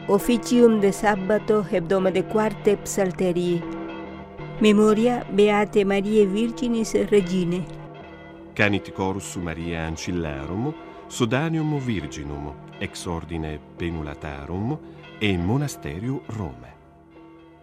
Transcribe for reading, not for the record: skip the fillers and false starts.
officium de sabbato hebdomade quarte psalterii. Memoria Beate Mariae Virginis Regine. Canit chorus Mariae Ancillarum, Sodanium Virginum, ex ordine Penulatarum e Monasterium Rome.